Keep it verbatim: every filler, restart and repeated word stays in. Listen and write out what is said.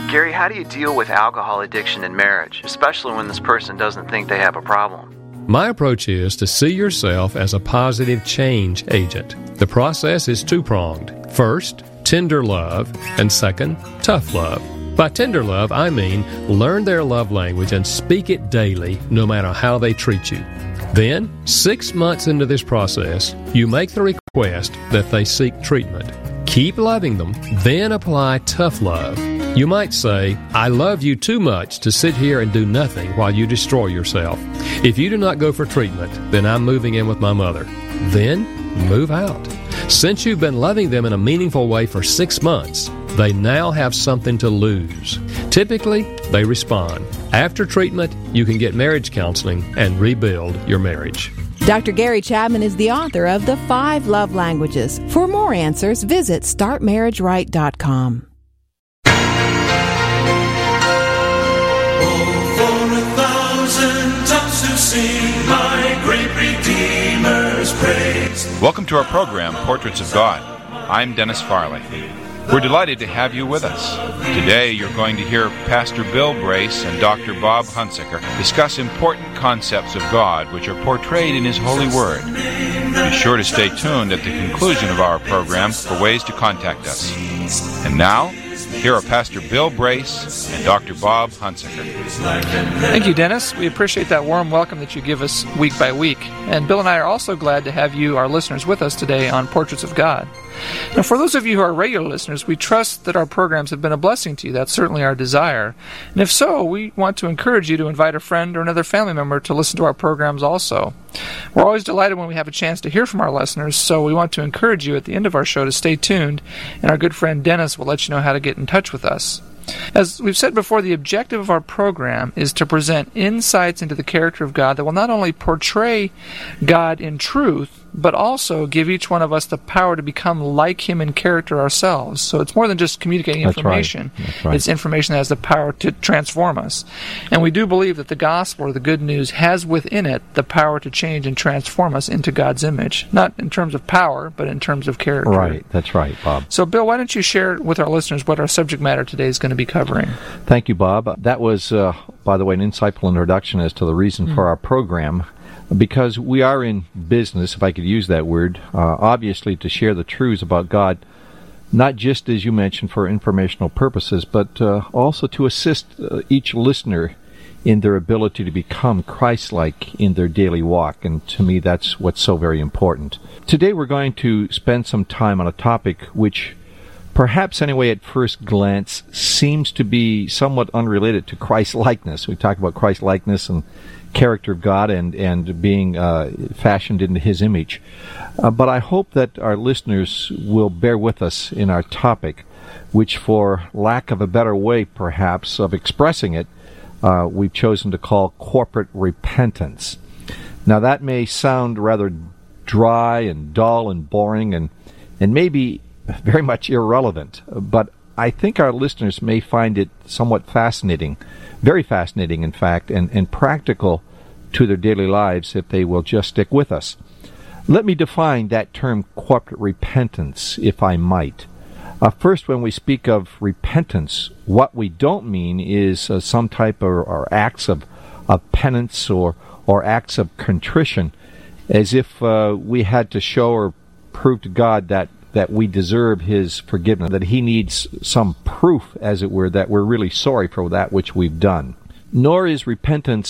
Gary, how do you deal with alcohol addiction in marriage, especially when this person doesn't think they have a problem? My approach is to see yourself as a positive change agent. The process is two-pronged. First, tender love, and second, tough love. By tender love, I mean learn their love language and speak it daily, no matter how they treat you. Then, six months into this process, you make the request that they seek treatment. Keep loving them, then apply tough love. You might say, I love you too much to sit here and do nothing while you destroy yourself. If you do not go for treatment, then I'm moving in with my mother. Then, move out. Since you've been loving them in a meaningful way for six months, they now have something to lose. Typically, they respond. After treatment, you can get marriage counseling and rebuild your marriage. Doctor Gary Chapman is the author of The Five Love Languages. For more answers, visit start marriage right dot com. My great Redeemer's praise. Welcome to our program, Portraits of God. I'm Dennis Farley. We're delighted to have you with us. Today you're going to hear Pastor Bill Brace and Doctor Bob Hunsaker discuss important concepts of God which are portrayed in His holy word. Be sure to stay tuned at the conclusion of our program for ways to contact us. And now, here are Pastor Bill Brace and Doctor Bob Hunsaker. Thank you, Dennis. We appreciate that warm welcome that you give us week by week. And Bill and I are also glad to have you, our listeners, with us today on Portraits of God. Now, for those of you who are regular listeners, we trust that our programs have been a blessing to you. That's certainly our desire. And if so, we want to encourage you to invite a friend or another family member to listen to our programs also. We're always delighted when we have a chance to hear from our listeners, so we want to encourage you at the end of our show to stay tuned, and our good friend Dennis will let you know how to get in touch with us. As we've said before, the objective of our program is to present insights into the character of God that will not only portray God in truth, but also give each one of us the power to become like Him in character ourselves. So it's more than just communicating That's information. Right. That's right. It's information that has the power to transform us. And we do believe that the gospel, or the good news, has within it the power to change and transform us into God's image. Not in terms of power, but in terms of character. Right. That's right, Bob. So, Bill, why don't you share with our listeners what our subject matter today is going to be covering? Thank you, Bob. That was, uh, by the way, an insightful introduction as to the reason mm. for our program. Because we are in business, if I could use that word, uh, obviously to share the truths about God, not just, as you mentioned, for informational purposes, but uh, also to assist uh, each listener in their ability to become Christ-like in their daily walk. And to me, that's what's so very important. Today we're going to spend some time on a topic which perhaps anyway at first glance seems to be somewhat unrelated to Christ-likeness. We talk about Christ-likeness and character of God and, and being uh, fashioned into His image. Uh, but I hope that our listeners will bear with us in our topic, which for lack of a better way perhaps of expressing it, uh, we've chosen to call corporate repentance. Now that may sound rather dry and dull and boring and, and maybe very much irrelevant, but I think our listeners may find it somewhat fascinating, very fascinating, in fact, and, and practical to their daily lives if they will just stick with us. Let me define that term corporate repentance, if I might. Uh, first, when we speak of repentance, what we don't mean is uh, some type of or acts of, of penance or, or acts of contrition, as if uh, we had to show or prove to God that that we deserve His forgiveness, that He needs some proof, as it were, that we're really sorry for that which we've done. Nor is repentance